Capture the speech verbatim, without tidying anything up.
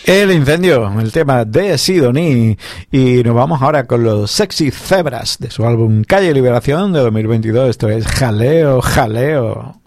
El incendio, el tema de Sidoní. Y nos vamos ahora con los Sexy Zebras de su álbum Calle Liberación de dos mil veintidós. Esto es Jaleo, Jaleo.